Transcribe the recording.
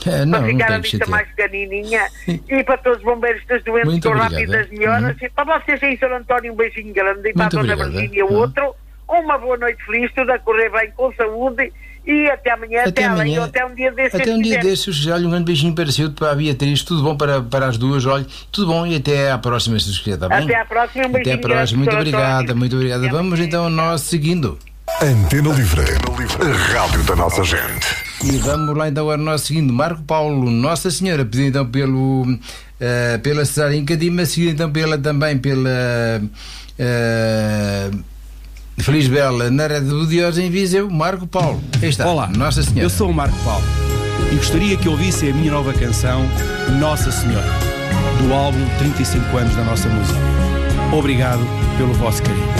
para ficar a vista mais pequenininha e para todos os bombeiros das doentes com rápidas melhoras. E para vocês aí, Sr. António, um beijinho grande, e para a Dona Virgínia outro. Uma boa noite feliz, tudo a correr bem, com saúde, e até amanhã, até um dia desses. Até um dia desses, olha, um grande beijinho para si, para a Beatriz, tudo bom para as duas, olha, tudo bom, e até à próxima, se quiser, está bem? Até à próxima, um beijinho. Até à próxima, muito obrigada, muito obrigada. Vamos então nós seguindo. Antena Livre, a rádio da nossa gente. E vamos lá então ao nosso seguindo, Marco Paulo, Nossa Senhora, pedido então pela Cesária em Cadima, seguido então também pela Feliz Bela na Rede de Budiosa em Viseu, Marco Paulo. Aí está. Olá, Nossa Senhora. Eu sou o Marco Paulo e gostaria que ouvissem a minha nova canção Nossa Senhora, do álbum 35 anos da nossa música. Obrigado pelo vosso carinho.